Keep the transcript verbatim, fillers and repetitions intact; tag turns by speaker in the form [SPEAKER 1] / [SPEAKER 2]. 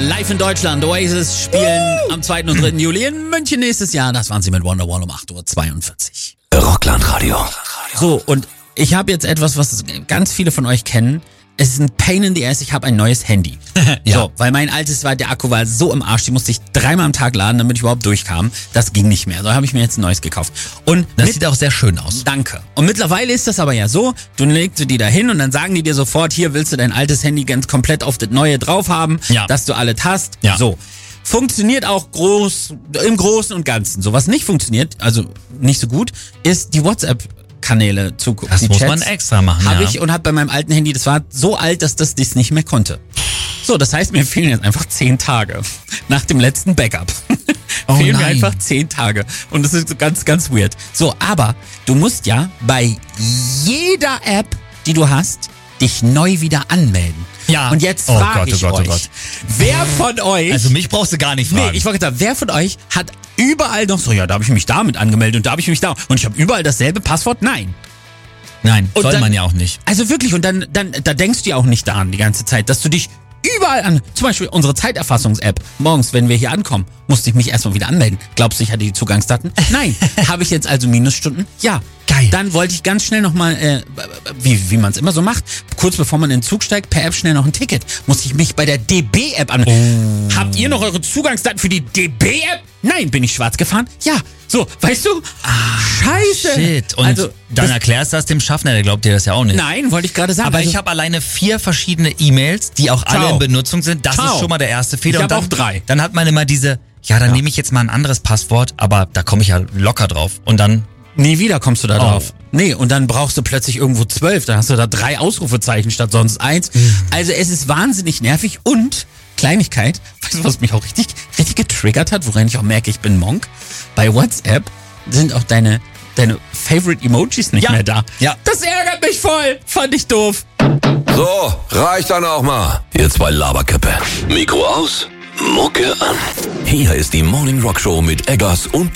[SPEAKER 1] live in Deutschland. Oasis spielen am zweiten und dritten Juli in München nächstes Jahr. Das waren sie mit Wonderwall um acht Uhr zweiundvierzig.
[SPEAKER 2] Rockland-Radio.
[SPEAKER 1] So, und ich habe jetzt etwas, was ganz viele von euch kennen. Es ist ein Pain in the ass, ich habe ein neues Handy.
[SPEAKER 2] Ja.
[SPEAKER 1] So, weil mein altes war, der Akku war so im Arsch, die musste ich dreimal am Tag laden, damit ich überhaupt durchkam. Das ging nicht mehr. So habe ich mir jetzt ein neues gekauft. Und
[SPEAKER 2] Das
[SPEAKER 1] mit,
[SPEAKER 2] sieht auch sehr schön aus.
[SPEAKER 1] Danke. Und mittlerweile ist das aber ja so, du legst du die da hin und dann sagen die dir sofort, hier willst du dein altes Handy ganz komplett auf das neue drauf haben,
[SPEAKER 2] Ja.
[SPEAKER 1] dass du alles hast.
[SPEAKER 2] Ja.
[SPEAKER 1] So. Funktioniert auch groß, im Großen und Ganzen. So, was nicht funktioniert, also nicht so gut, ist die WhatsApp Kanäle zu gucken.
[SPEAKER 2] Das
[SPEAKER 1] die
[SPEAKER 2] muss
[SPEAKER 1] Chats
[SPEAKER 2] man extra machen,
[SPEAKER 1] Habe
[SPEAKER 2] ja.
[SPEAKER 1] ich und habe bei meinem alten Handy, das war so alt, dass das dies nicht mehr konnte. So, das heißt, mir fehlen jetzt einfach zehn Tage nach dem letzten Backup.
[SPEAKER 2] Oh
[SPEAKER 1] fehlen mir
[SPEAKER 2] nein.
[SPEAKER 1] einfach zehn Tage. Und das ist so ganz, ganz weird. So, aber du musst ja bei jeder App, die du hast, dich neu wieder anmelden.
[SPEAKER 2] Ja.
[SPEAKER 1] Und jetzt
[SPEAKER 2] Oh
[SPEAKER 1] frage
[SPEAKER 2] Gott, oh
[SPEAKER 1] ich
[SPEAKER 2] Gott, oh
[SPEAKER 1] euch,
[SPEAKER 2] Gott.
[SPEAKER 1] wer von euch...
[SPEAKER 2] Also mich brauchst du gar nicht fragen.
[SPEAKER 1] Nee, ich wollte sagen, wer von euch hat überall noch so, ja, da habe ich mich damit angemeldet und da habe ich mich da und ich habe überall dasselbe Passwort? Nein.
[SPEAKER 2] Nein,
[SPEAKER 1] Und
[SPEAKER 2] soll
[SPEAKER 1] dann-
[SPEAKER 2] man ja auch nicht.
[SPEAKER 1] Also wirklich, und dann, dann, da denkst du ja auch nicht daran die ganze Zeit, dass du dich überall an, zum Beispiel unsere Zeiterfassungs-App, morgens, wenn wir hier ankommen, musste ich mich erstmal wieder anmelden. Glaubst du, ich hatte die Zugangsdaten? Nein. Habe ich jetzt also Minusstunden? Ja.
[SPEAKER 2] Geil.
[SPEAKER 1] Dann wollte ich ganz schnell nochmal, äh, wie, wie man es immer so macht, kurz bevor man in den Zug steigt, per App schnell noch ein Ticket. Musste ich mich bei der D B-App anmelden.
[SPEAKER 2] Oh.
[SPEAKER 1] Habt ihr noch eure Zugangsdaten für die D B-App? Nein. Bin ich schwarz gefahren? Ja. So, weißt du? Scheiße.
[SPEAKER 2] Shit. Und
[SPEAKER 1] also,
[SPEAKER 2] dann
[SPEAKER 1] das,
[SPEAKER 2] erklärst du das dem Schaffner, der glaubt dir das ja auch nicht.
[SPEAKER 1] nein, wollte ich gerade sagen.
[SPEAKER 2] Aber
[SPEAKER 1] also,
[SPEAKER 2] ich habe alleine vier verschiedene E-Mails, die auch alle
[SPEAKER 1] Ciao.
[SPEAKER 2] in Benutzung sind. Das
[SPEAKER 1] Ciao.
[SPEAKER 2] ist schon mal der erste Fehler.
[SPEAKER 1] Ich
[SPEAKER 2] Und
[SPEAKER 1] hab
[SPEAKER 2] dann,
[SPEAKER 1] auch drei.
[SPEAKER 2] Dann hat man immer diese, ja, dann nehme ich jetzt mal ein anderes Passwort, aber da komme ich ja locker drauf. Und dann,
[SPEAKER 1] Nie wieder kommst du da
[SPEAKER 2] Oh.
[SPEAKER 1] drauf. Nee, und dann brauchst du plötzlich irgendwo zwölf. Dann hast du da drei Ausrufezeichen statt sonst eins. Also es ist wahnsinnig nervig und Kleinigkeit, weißt du, was mich auch richtig, richtig getriggert hat, woran ich auch merke, ich bin Monk? Bei WhatsApp sind auch deine, deine Favorite Emojis nicht
[SPEAKER 2] Ja.
[SPEAKER 1] mehr da.
[SPEAKER 2] Ja.
[SPEAKER 1] Das ärgert mich voll. Fand ich doof.
[SPEAKER 3] So, reicht dann auch mal. Ihr zwei Laberköppe. Mikro aus, Mucke an. Hier ist die Morning Rock Show mit Eggers und